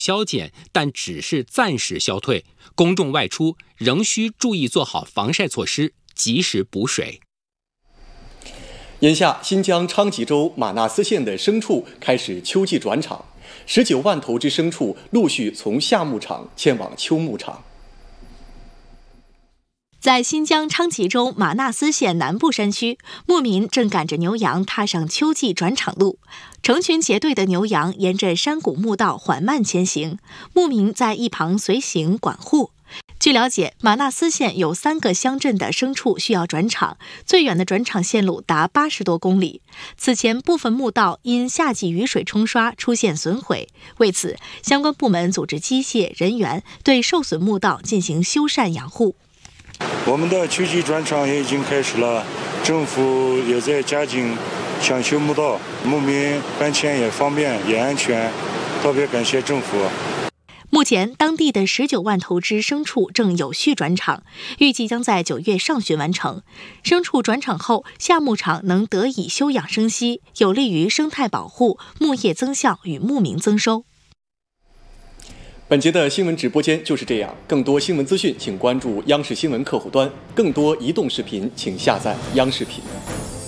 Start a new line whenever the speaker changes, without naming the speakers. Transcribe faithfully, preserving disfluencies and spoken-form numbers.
消减，但只是暂时消退。公众外出仍需注意做好防晒措施，及时补水。
眼下，新疆昌吉州玛纳斯县的牲畜开始秋季转场，十九万头之牲畜陆续从夏牧场迁往秋牧场。
在新疆昌吉州玛纳斯县南部山区，牧民正赶着牛羊踏上秋季转场路。成群结队的牛羊沿着山谷牧道缓慢前行，牧民在一旁随行管护。据了解，玛纳斯县有三个乡镇的牲畜需要转场，最远的转场线路达八十多公里。此前，部分牧道因夏季雨水冲刷出现损毁，为此，相关部门组织机械人员对受损牧道进行修缮养护。
我们的秋季转场也已经开始了，政府也在加紧抢修牧道，牧民搬迁也方便也安全，特别感谢政府。
目前，当地的十九万头只牲畜正有序转场，预计将在九月上旬完成。牲畜转场后，夏牧场能得以休养生息，有利于生态保护、牧业增效与牧民增收。
本节的新闻直播间就是这样，更多新闻资讯请关注央视新闻客户端，更多移动视频请下载央视频。